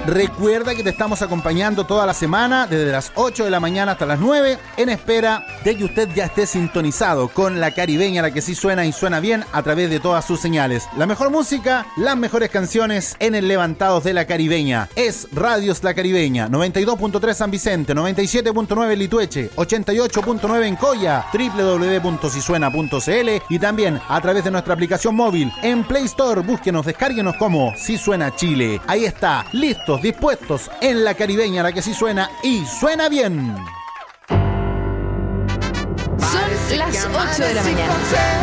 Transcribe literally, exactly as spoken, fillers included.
Recuerda que te estamos acompañando toda la semana, desde las ocho de la mañana hasta las nueve, en espera de que usted ya esté sintonizado con La Caribeña, la que sí suena y suena bien a través de todas sus señales. La mejor música, las mejores canciones en el Levantados de La Caribeña. Es Radios La Caribeña, noventa y dos punto tres San Vicente, noventa y siete punto nueve en Litueche, ochenta y ocho punto nueve en Coya, doble u doble u doble u punto si suena punto c l y también a través de nuestra aplicación móvil en Play Store. Búsquenos, descárguenos como Si Suena Chile. Ahí está, listos, dispuestos en La Caribeña, la que sí suena y suena bien. Son las ocho de la mañana.